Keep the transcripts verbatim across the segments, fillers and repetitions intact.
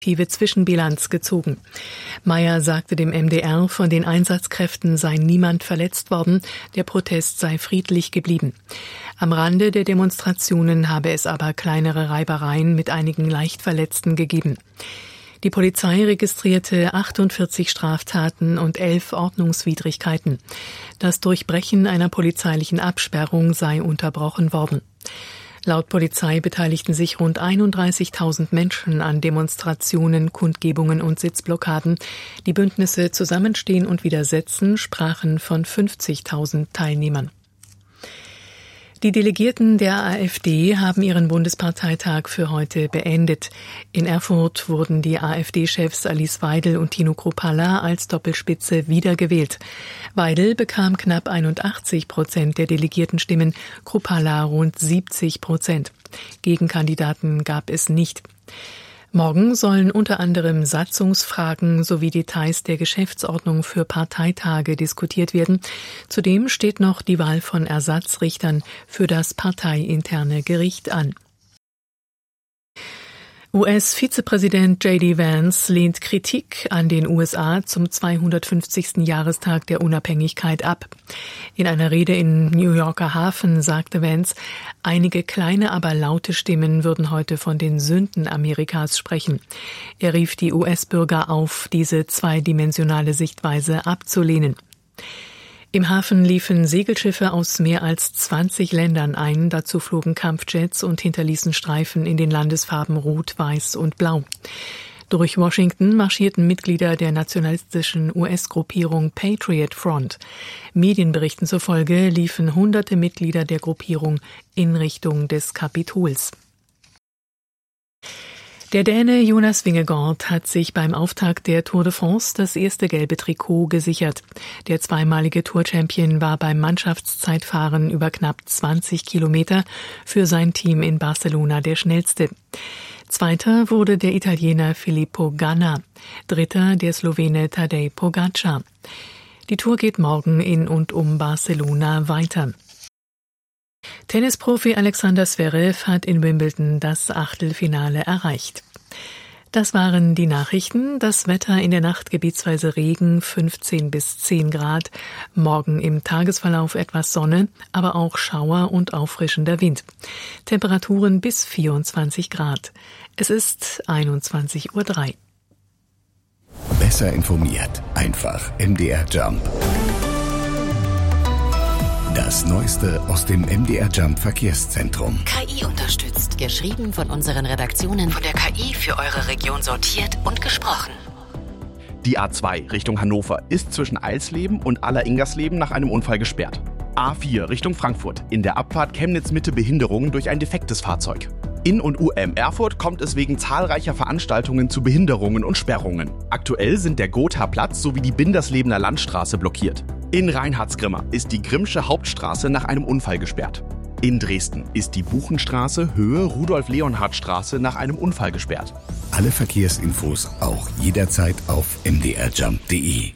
Zwischenbilanz gezogen. Mayer sagte dem M D R, von den Einsatzkräften sei niemand verletzt worden, der Protest sei friedlich geblieben. Am Rande der Demonstrationen habe es aber kleinere Reibereien mit einigen Leichtverletzten gegeben. Die Polizei registrierte achtundvierzig Straftaten und elf Ordnungswidrigkeiten. Das Durchbrechen einer polizeilichen Absperrung sei unterbrochen worden. Laut Polizei beteiligten sich rund einunddreißigtausend Menschen an Demonstrationen, Kundgebungen und Sitzblockaden. Die Bündnisse Zusammenstehen und Widersetzen sprachen von fünfzigtausend Teilnehmern. Die Delegierten der AfD haben ihren Bundesparteitag für heute beendet. In Erfurt wurden die AfD-Chefs Alice Weidel und Tino Kruppalla als Doppelspitze wiedergewählt. Weidel bekam knapp einundachtzig Prozent der Delegiertenstimmen, Kruppalla rund siebzig Prozent. Gegenkandidaten gab es nicht. Morgen sollen unter anderem Satzungsfragen sowie Details der Geschäftsordnung für Parteitage diskutiert werden. Zudem steht noch die Wahl von Ersatzrichtern für das parteiinterne Gericht an. U S-Vizepräsident J D Vance lehnt Kritik an den U S A zum zweihundertfünfzigsten Jahrestag der Unabhängigkeit ab. In einer Rede im New Yorker Hafen sagte Vance, einige kleine, aber laute Stimmen würden heute von den Sünden Amerikas sprechen. Er rief die U S-Bürger auf, diese zweidimensionale Sichtweise abzulehnen. Im Hafen liefen Segelschiffe aus mehr als zwanzig Ländern ein, dazu flogen Kampfjets und hinterließen Streifen in den Landesfarben Rot, Weiß und Blau. Durch Washington marschierten Mitglieder der nationalistischen U S-Gruppierung Patriot Front. Medienberichten zufolge liefen hunderte Mitglieder der Gruppierung in Richtung des Kapitols. Der Däne Jonas Vingegaard hat sich beim Auftakt der Tour de France das erste gelbe Trikot gesichert. Der zweimalige Tour-Champion war beim Mannschaftszeitfahren über knapp zwanzig Kilometer für sein Team in Barcelona der schnellste. Zweiter wurde der Italiener Filippo Ganna, dritter der Slowene Tadej Pogačar. Die Tour geht morgen in und um Barcelona weiter. Tennisprofi Alexander Zverev hat in Wimbledon das Achtelfinale erreicht. Das waren die Nachrichten. Das Wetter in der Nacht gebietsweise Regen, fünfzehn bis zehn Grad. Morgen im Tagesverlauf etwas Sonne, aber auch Schauer und auffrischender Wind. Temperaturen bis vierundzwanzig Grad. Es ist einundzwanzig Uhr drei. Besser informiert. Einfach M D R Jump. Das Neueste aus dem M D R Jump Verkehrszentrum. K I unterstützt. Geschrieben von unseren Redaktionen. Von der K I für eure Region sortiert und gesprochen. Die A zwei Richtung Hannover ist zwischen Eilsleben und Aller-Ingersleben nach einem Unfall gesperrt. A vier Richtung Frankfurt. In der Abfahrt Chemnitz-Mitte Behinderungen durch ein defektes Fahrzeug. In und U M Erfurt kommt es wegen zahlreicher Veranstaltungen zu Behinderungen und Sperrungen. Aktuell sind der Gotha-Platz sowie die Binderslebener Landstraße blockiert. In Reinhardsgrimma ist die Grimmsche Hauptstraße nach einem Unfall gesperrt. In Dresden ist die Buchenstraße Höhe Rudolf-Leonhard-Straße nach einem Unfall gesperrt. Alle Verkehrsinfos auch jederzeit auf m d r jump punkt d e.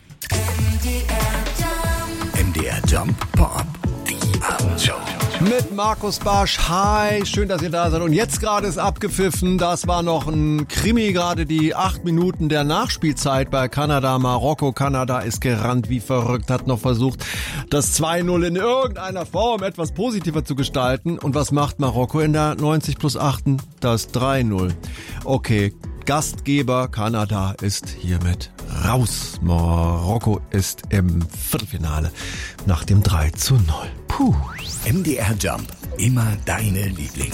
M D R Jump Pop, die Abendshow. Mit Markus Barsch. Hi, schön, dass ihr da seid. Und jetzt gerade ist abgepfiffen. Das war noch ein Krimi, gerade die acht Minuten der Nachspielzeit bei Kanada. Marokko. Kanada ist gerannt wie verrückt, hat noch versucht, das zwei null in irgendeiner Form etwas positiver zu gestalten. Und was macht Marokko in der neunzig plus acht? Das drei null. Okay, Gastgeber Kanada ist hiermit raus. Marokko ist im Viertelfinale nach dem drei zu null. Puh. M D R Jump. Immer deine Lieblings.